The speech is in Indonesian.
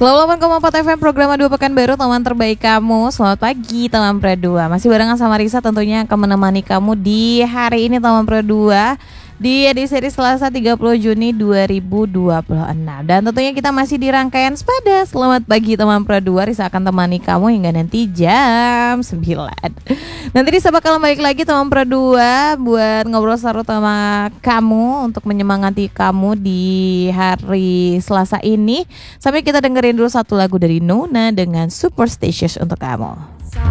88,4 FM program 2 Pekanbaru, teman terbaik kamu. Selamat pagi teman Pro 2. Masih barengan sama Risa tentunya akan menemani kamu di hari ini teman Pro 2 di edisi Selasa 30 Juni 2026. Dan tentunya kita masih di rangkaian Sepada. Selamat pagi teman Pro 2. Risa akan temani kamu hingga nanti jam 9. Nanti Risa bakal balik lagi teman Pro 2 buat ngobrol seru sama kamu untuk menyemangati kamu di hari Selasa ini. Sampai kita dengerin dulu satu lagu dari Nona dengan Superstitious untuk kamu.